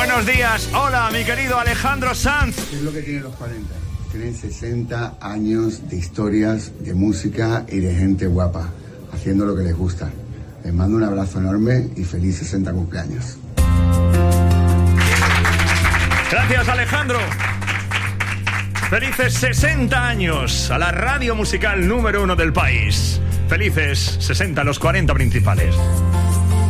Buenos días. Hola, mi querido Alejandro Sanz. ¿Qué es lo que tienen los 40? Tienen 60 años de historias, de música y de gente guapa, haciendo lo que les gusta. Les mando un abrazo enorme y feliz 60 cumpleaños. Gracias, Alejandro. Felices 60 años a la radio musical número 1 del país. Felices 60 los 40 principales.